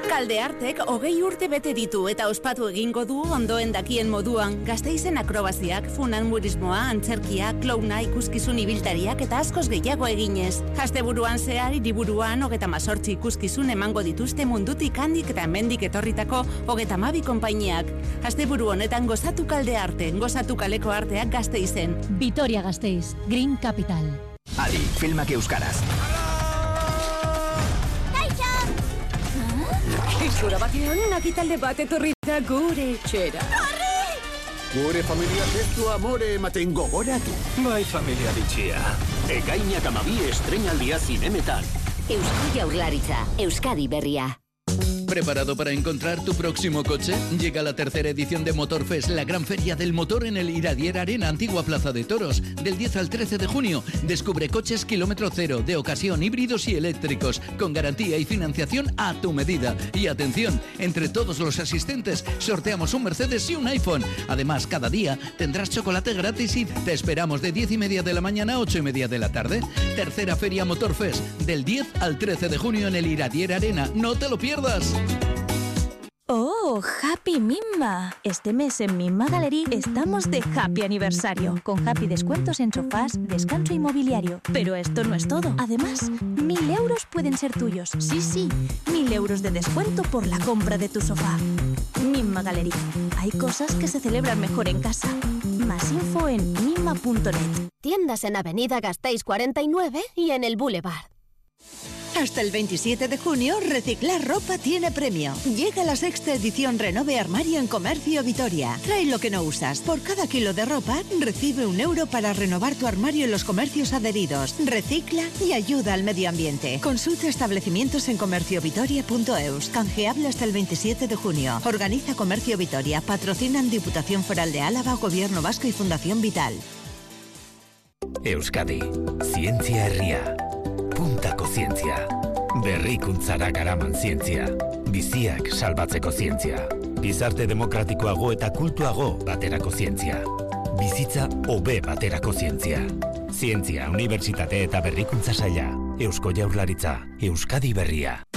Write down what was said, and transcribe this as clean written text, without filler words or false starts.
Kaldeartek 20 urte bete ditu eta ospatu egingo du ondoen dakien moduan. Gasteizen akrobaziak, funanmurismoa, antzerkia, klouna, ikuskizun ibiltariak eta askoz gehiago eginez. Asteburuan zehar hiriburuan 38 ikuskizun emango dituzte mundutik handik eta hemendik etorritako 32 konpainiak. Asteburu honetan gozatu Kaldearte, gozatu kaleko arteak Gasteizen. Vitoria Gasteiz, Green Capital. Adi, filmak euskaraz. Zura batean, nakitalde bat etorri da gure etxera. Gure familiak ez du amore ematen gogoratu. Bai, familia bitxia. Ekainak 12 estreinaldia zinemetan. Eusko Jaurlaritza, Euskadi berria. ¿Preparado para encontrar tu próximo coche? Llega la tercera edición de Motorfest, la gran feria del motor en el Iradier Arena, antigua Plaza de Toros. Del 10 al 13 de junio, descubre coches kilómetro cero, de ocasión, híbridos y eléctricos, con garantía y financiación a tu medida. Y atención, entre todos los asistentes, sorteamos un Mercedes y un iPhone. Además, cada día tendrás chocolate gratis y te esperamos de 10:30 de la mañana a 8:30 de la tarde. Tercera feria Motorfest, del 10 al 13 de junio en el Iradier Arena. ¡No te lo pierdas! ¡Oh, Happy Mimma! Este mes en Mimma Gallery estamos de Happy Aniversario, con Happy descuentos en sofás, descanso inmobiliario. Pero esto no es todo. Además, 1.000 euros pueden ser tuyos. Sí, 1.000 euros de descuento por la compra de tu sofá. Mimma Gallery. Hay cosas que se celebran mejor en casa. Más info en mimma.net. Tiendas en Avenida Gasteiz 49 y en el Boulevard. Hasta el 27 de junio, Reciclar Ropa tiene premio. Llega la 6ª edición Renove Armario en Comercio Vitoria. Trae lo que no usas. Por cada kilo de ropa, recibe €1 para renovar tu armario en los comercios adheridos. Recicla y ayuda al medio ambiente. Consulta establecimientos en comerciovitoria.eus. Canjeable hasta el 27 de junio. Organiza Comercio Vitoria. Patrocinan Diputación Foral de Álava, Gobierno Vasco y Fundación Vital. Euskadi, zientzia herria. Puntako zientzia. Berrikuntzara garaman zientzia. Biziak salbatzeko zientzia. Gizarte demokratikoago eta kultuago baterako zientzia. Bizitza hobe baterako zientzia. Zientzia, unibertsitate eta berrikuntza saila. Eusko Jaurlaritza, Euskadi berria.